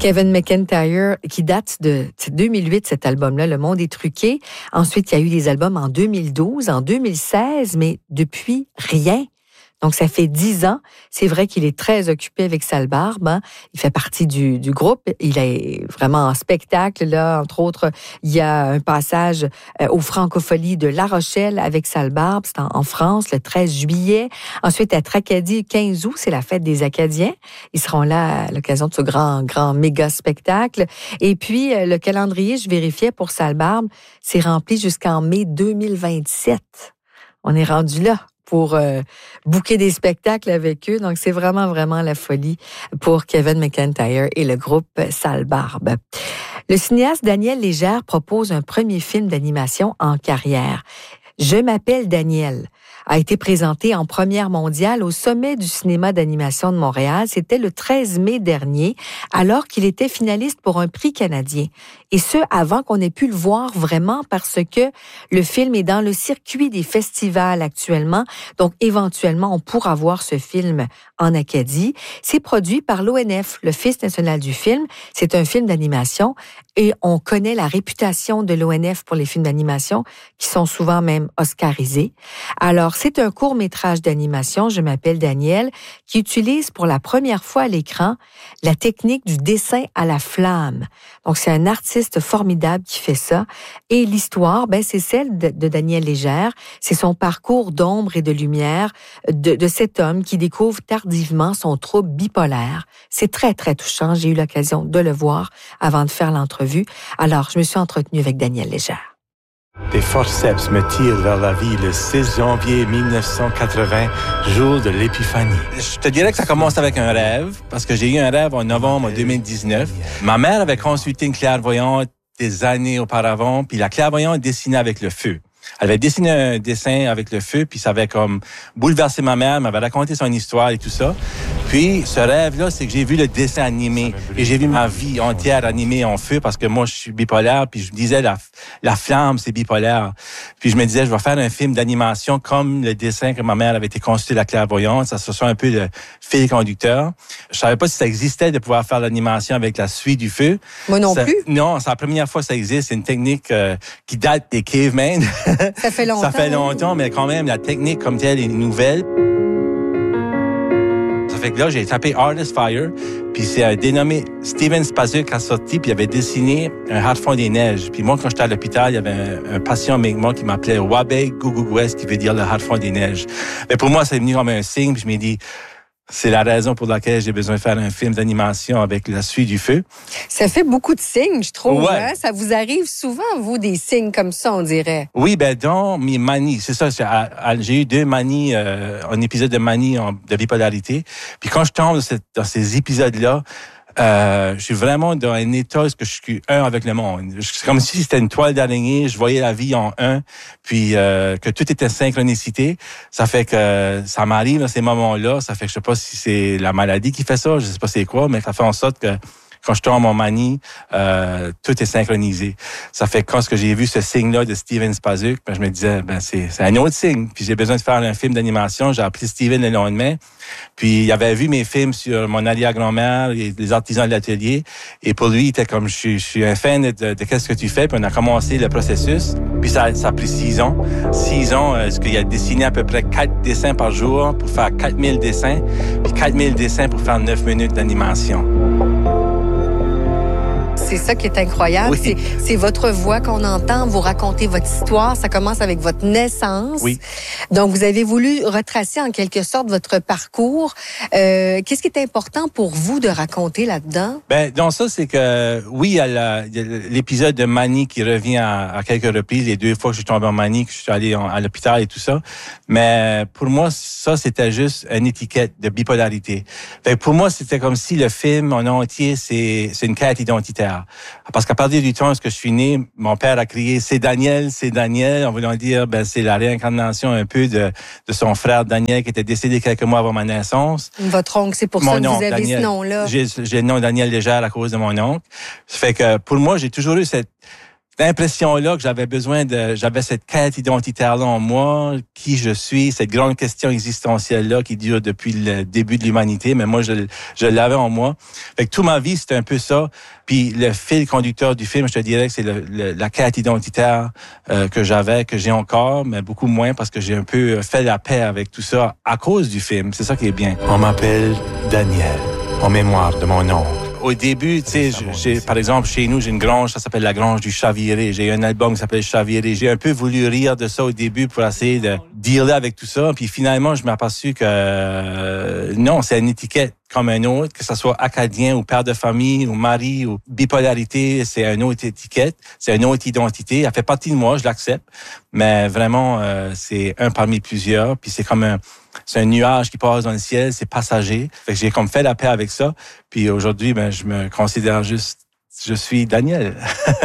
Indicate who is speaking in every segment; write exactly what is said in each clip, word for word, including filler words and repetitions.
Speaker 1: Kevin McEntire, qui date de deux mille huit, cet album-là, Le Monde est truqué. Ensuite, il y a eu des albums en deux mille douze, en deux mille seize, mais depuis, rien. Donc, ça fait dix ans. C'est vrai qu'il est très occupé avec Sale Barbe. Hein. Il fait partie du, du groupe. Il est vraiment en spectacle. Là, entre autres, il y a un passage euh, aux Francopholies de La Rochelle avec Sale Barbe. C'est en, en France, le treize juillet. Ensuite, à Tracadie, quinze août, c'est la fête des Acadiens. Ils seront là à l'occasion de ce grand, grand méga spectacle. Et puis, euh, le calendrier, je vérifiais pour Sale Barbe, c'est rempli jusqu'en mai deux mille vingt-sept. On est rendu là pour euh, booker des spectacles avec eux. Donc, c'est vraiment, vraiment la folie pour Kevin McEntire et le groupe Sale Barbe. Le cinéaste Daniel Légère propose un premier film d'animation en carrière. Je m'appelle Daniel a été présenté en première mondiale au sommet du cinéma d'animation de Montréal. C'était le treize mai dernier, alors qu'il était finaliste pour un prix canadien. Et ce, avant qu'on ait pu le voir vraiment, parce que le film est dans le circuit des festivals actuellement. Donc, éventuellement, on pourra voir ce film en Acadie. C'est produit par l'O N F, l'Office national du film. C'est un film d'animation et on connaît la réputation de l'O N F pour les films d'animation qui sont souvent même oscarisés. Alors, c'est un court-métrage d'animation, Je m'appelle Daniel, qui utilise pour la première fois à l'écran la technique du dessin à la flamme. Donc, c'est un artiste formidable qui fait ça. Et l'histoire, ben, c'est celle de, de Daniel Légère. C'est son parcours d'ombre et de lumière de, de cet homme qui découvre tardivement son trouble bipolaire. C'est très, très touchant. J'ai eu l'occasion de le voir avant de faire l'entrevue. Alors, je me suis entretenue avec Daniel Légère.
Speaker 2: Des forceps me tirent vers la vie le six janvier mille neuf cent quatre-vingts, jour de l'épiphanie. Je te dirais que ça commence avec un rêve, parce que j'ai eu un rêve en novembre deux mille dix-neuf. Ma mère avait consulté une clairvoyante des années auparavant, puis la clairvoyante dessinait avec le feu. Elle avait dessiné un dessin avec le feu, puis ça avait comme bouleversé ma mère, elle m'avait raconté son histoire et tout ça. Puis, ce rêve-là, c'est que j'ai vu le dessin animé et j'ai vu ma vie entière animée en feu parce que moi, je suis bipolaire, puis je me disais, la, la flamme, c'est bipolaire. Puis je me disais, je vais faire un film d'animation comme le dessin que ma mère avait été consultée la clairvoyante. Ça se soit un peu le fil conducteur. Je savais pas si ça existait de pouvoir faire l'animation avec la suie du feu.
Speaker 1: Moi non
Speaker 2: ça,
Speaker 1: plus.
Speaker 2: Non, c'est la première fois que ça existe. C'est une technique euh, qui date des cavemen.
Speaker 1: Ça fait longtemps.
Speaker 2: Ça fait longtemps, mais quand même, la technique comme telle est nouvelle. Ça fait que là, j'ai tapé Artist Fire, puis c'est un dénommé Steven Spazuk qui a sorti, puis il avait dessiné un Harfond des Neiges. Puis moi, quand j'étais à l'hôpital, il y avait un, un patient avec moi qui m'appelait Wabeg Gugugwes, qui veut dire le Harfond des Neiges. Mais pour moi, c'est venu comme un signe, puis je me dis, c'est la raison pour laquelle j'ai besoin de faire un film d'animation avec la suie du feu.
Speaker 1: Ça fait beaucoup de signes, je trouve.
Speaker 2: Ouais.
Speaker 1: Hein? Ça vous arrive souvent, vous, des signes comme ça, on dirait?
Speaker 2: Oui, ben dans mes manies, c'est ça. J'ai eu deux manies, euh, un épisode de manie en, de bipolarité. Puis quand je tombe dans, cette, dans ces épisodes-là, Euh, je suis vraiment dans un état où je suis un avec le monde. C'est comme si c'était une toile d'araignée, je voyais la vie en un, puis euh, que tout était synchronicité. Ça fait que ça m'arrive dans ces moments-là. Ça fait que je sais pas si c'est la maladie qui fait ça, je sais pas c'est quoi, mais ça fait en sorte que quand je tombe en manie, euh, tout est synchronisé. Ça fait que quand j'ai vu ce signe-là de Steven Spazuk, ben, je me disais, ben, c'est, c'est un autre signe. Puis j'ai besoin de faire un film d'animation. J'ai appelé Steven le lendemain. Puis il avait vu mes films sur mon arrière-grand-mère, et les artisans de l'atelier. Et pour lui, il était comme, je suis, je suis un fan de, de, de qu'est-ce que tu fais. Puis on a commencé le processus. Puis ça, ça a pris six ans. Six ans, euh, parce qu'il a dessiné à peu près quatre dessins par jour pour faire quatre mille dessins. Puis quatre mille dessins pour faire neuf minutes d'animation.
Speaker 1: C'est ça qui est incroyable.
Speaker 2: Oui.
Speaker 1: C'est, c'est votre voix qu'on entend. Vous racontez votre histoire. Ça commence avec votre naissance.
Speaker 2: Oui.
Speaker 1: Donc, vous avez voulu retracer en quelque sorte votre parcours. Euh, qu'est-ce qui est important pour vous de raconter là-dedans?
Speaker 2: Ben, dans ça, c'est que, oui, il y a, la, il y a l'épisode de manie qui revient à, à quelques reprises, les deux fois que je suis tombé en manie, que je suis allé en, à l'hôpital et tout ça. Mais pour moi, ça, c'était juste une étiquette de bipolarité. Fait que pour moi, c'était comme si le film en entier, c'est, c'est une quête identitaire. Parce qu'à partir du temps où je suis né, mon père a crié « C'est Daniel, c'est Daniel », en voulant dire ben c'est la réincarnation un peu de, de son frère Daniel qui était décédé quelques mois avant ma naissance.
Speaker 1: Votre oncle, c'est pour
Speaker 2: mon
Speaker 1: ça que
Speaker 2: oncle,
Speaker 1: vous avez
Speaker 2: Daniel,
Speaker 1: ce nom-là.
Speaker 2: J'ai, j'ai le nom Daniel Légère à cause de mon oncle. Ça fait que pour moi, j'ai toujours eu cette l'impression-là que j'avais besoin de... J'avais cette quête identitaire-là en moi, qui je suis, cette grande question existentielle-là qui dure depuis le début de l'humanité, mais moi, je, je l'avais en moi. Fait que toute ma vie, c'était un peu ça. Puis le fil conducteur du film, je te dirais que c'est le, le, la quête identitaire euh, que j'avais, que j'ai encore, mais beaucoup moins parce que j'ai un peu fait la paix avec tout ça à cause du film. C'est ça qui est bien.
Speaker 3: On m'appelle Daniel, en mémoire de mon oncle.
Speaker 2: Au début, tu sais, j'ai, par exemple, chez nous, j'ai une grange, ça s'appelle la grange du Chaviré. J'ai un album qui s'appelle Chaviré. J'ai un peu voulu rire de ça au début pour essayer de dealer avec tout ça. Puis finalement, je m'ai aperçu que euh, non, c'est une étiquette comme un autre, que ce soit acadien ou père de famille ou mari ou bipolarité, c'est une autre étiquette, c'est une autre identité. Elle fait partie de moi, je l'accepte, mais vraiment, euh, c'est un parmi plusieurs. Puis c'est comme un, c'est un nuage qui passe dans le ciel, c'est passager. Fait que j'ai comme fait la paix avec ça. Puis aujourd'hui, ben, je me considère juste, je suis Daniel.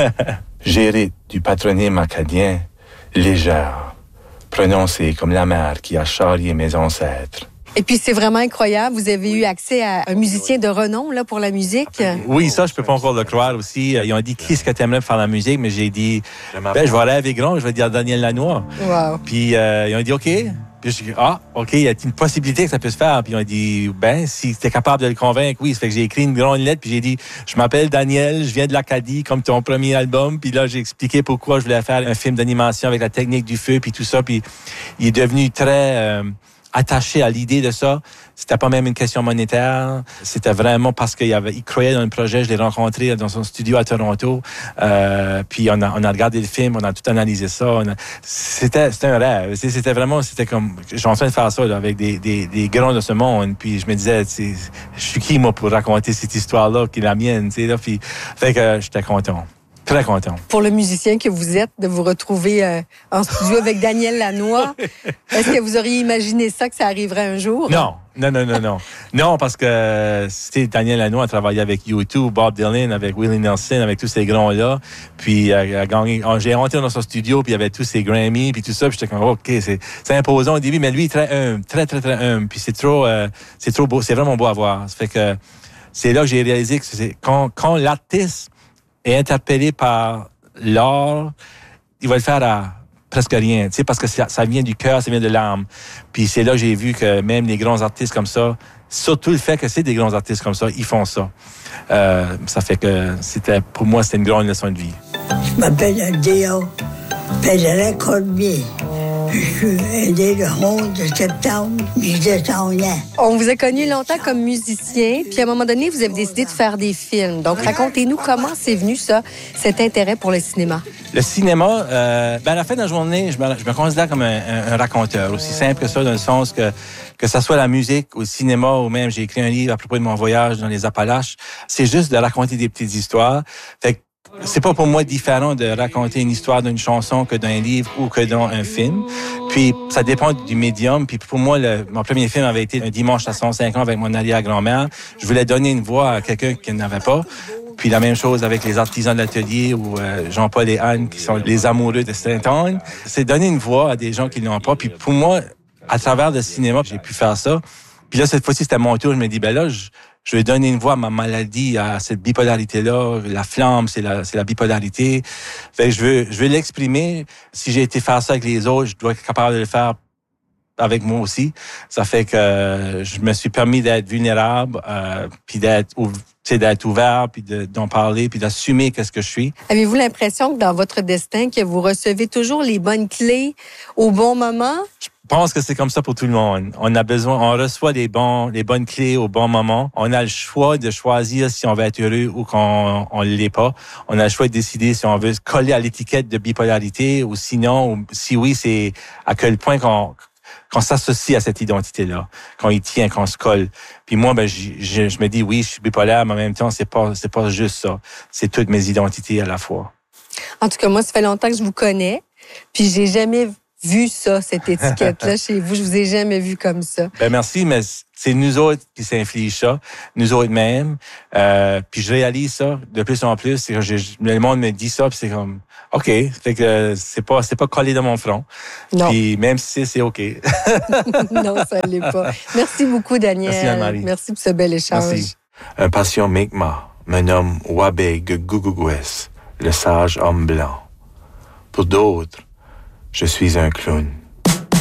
Speaker 3: J'hérite du patronyme acadien, légère, prononcé comme la mer qui a charrié mes ancêtres.
Speaker 1: Et puis, c'est vraiment incroyable. Vous avez eu accès à un musicien de renom là, pour la musique.
Speaker 2: Oui, ça, je peux pas encore le croire aussi. Ils ont dit, qui est-ce que tu aimerais faire la musique? Mais j'ai dit, ben, je vais rêver grand, je vais dire Daniel Lanois.
Speaker 1: Wow.
Speaker 2: Puis, euh, ils ont dit, OK. Puis, j'ai dit, ah, OK, il y a une possibilité que ça puisse se faire. Puis, ils ont dit, ben, si tu es capable de le convaincre, oui. Ça fait que j'ai écrit une grande lettre, puis j'ai dit, je m'appelle Daniel, je viens de l'Acadie, comme ton premier album. Puis là, j'ai expliqué pourquoi je voulais faire un film d'animation avec la technique du feu, puis tout ça. Puis, il est devenu très... Euh, attaché à l'idée de ça. C'était pas même une question monétaire. C'était vraiment parce qu'il avait, il croyait dans le projet. Je l'ai rencontré dans son studio à Toronto. Euh, puis on a, on a regardé le film, on a tout analysé ça. On a, c'était, c'était un rêve. C'était vraiment, c'était comme, j'ai en train de faire ça là, avec des, des, des grands de ce monde. Puis je me disais, je suis qui moi pour raconter cette histoire-là qui est la mienne, tu sais là. Puis fait que j'étais content. Très content.
Speaker 1: Pour le musicien que vous êtes, de vous retrouver euh, en studio avec Daniel Lanois, est-ce que vous auriez imaginé ça, que ça arriverait un jour?
Speaker 2: Non, non, non, non, non. Non, parce que c'était Daniel Lanois a travaillé avec U deux, Bob Dylan, avec Willie Nelson, avec tous ces grands-là. Puis euh, a gagné, j'ai rentré dans son studio, puis il y avait tous ces Grammys, puis tout ça. Puis j'étais comme, OK, c'est, c'est imposant au début, mais lui, très humble, très, très, très humble. Puis c'est trop, euh, c'est trop beau, c'est vraiment beau à voir. Ça fait que c'est là que j'ai réalisé que c'est quand, quand l'artiste est interpellé par l'art, il va le faire à presque rien, tu sais, parce que ça, ça vient du cœur, ça vient de l'âme. Puis c'est là que j'ai vu que même les grands artistes comme ça, surtout le fait que c'est des grands artistes comme ça, ils font ça. Euh, ça fait que c'était, pour moi, c'était une grande leçon de vie.
Speaker 4: Je m'appelle Déo, Pédrin Cormier. Je suis né le onze septembre mille neuf cent un.
Speaker 1: On vous a connu longtemps comme musicien, puis à un moment donné, vous avez décidé de faire des films. Donc, racontez-nous comment c'est venu, ça, cet intérêt pour le cinéma.
Speaker 2: Le cinéma, euh, ben à la fin de la journée, je me, je me considère comme un, un, un raconteur, aussi simple que ça, dans le sens que que ça soit la musique, au cinéma, ou même j'ai écrit un livre à propos de mon voyage dans les Appalaches, c'est juste de raconter des petites histoires. Fait que c'est pas pour moi différent de raconter une histoire d'une chanson que d'un livre ou que dans un film. Puis, ça dépend du médium. Puis, pour moi, le, mon premier film avait été Un dimanche à cent cinq ans avec mon arrière-grand-mère. Je voulais donner une voix à quelqu'un qui n'avait pas. Puis, la même chose avec les artisans de l'atelier ou euh, Jean-Paul et Anne, qui sont les amoureux de Sainte-Anne. C'est donner une voix à des gens qui n'ont pas. Puis, pour moi, à travers le cinéma, j'ai pu faire ça. Puis là, cette fois-ci, c'était mon tour. Je me dis, ben là, je, je vais donner une voix à ma maladie, à cette bipolarité-là. La flamme, c'est la, c'est la bipolarité. Fait que je veux, je veux l'exprimer. Si j'ai été faire ça avec les autres, je dois être capable de le faire avec moi aussi. Ça fait que euh, je me suis permis d'être vulnérable, euh, puis d'être, tu sais, d'être ouvert, puis de, d'en parler, puis d'assumer qu'est-ce que je suis.
Speaker 1: Avez-vous l'impression que dans votre destin, que vous recevez toujours les bonnes clés au bon moment?
Speaker 2: Je pense que c'est comme ça pour tout le monde. On a besoin, on reçoit les bons, les bonnes clés au bon moment. On a le choix de choisir si on veut être heureux ou qu'on on l'est pas. On a le choix de décider si on veut se coller à l'étiquette de bipolarité ou sinon, ou si oui, c'est à quel point qu'on qu'on s'associe à cette identité-là, qu'on y tient, qu'on se colle. Puis moi, ben, je, je, je me dis oui, je suis bipolaire, mais en même temps, c'est pas, c'est pas juste ça. C'est toutes mes identités à la fois.
Speaker 1: En tout cas, moi, ça fait longtemps que je vous connais, puis j'ai jamais vu ça, cette étiquette-là chez vous. Je vous ai jamais vu comme ça.
Speaker 2: Ben merci, mais c'est nous autres qui s'infligent ça, nous autres mêmes. Euh, puis je réalise ça de plus en plus. C'est que je, le monde me dit ça, puis c'est comme OK. Fait que c'est pas c'est pas collé dans mon front.
Speaker 1: Non.
Speaker 2: Puis même si c'est, c'est OK.
Speaker 1: Non, ça l'est pas. Merci beaucoup, Daniel.
Speaker 2: Merci Anne-Marie.
Speaker 1: Merci pour ce bel échange.
Speaker 2: Merci.
Speaker 3: Un patient Mi'kmaq me nomme Wabeg Gugugwes, le sage homme blanc. Pour d'autres, je suis un clown.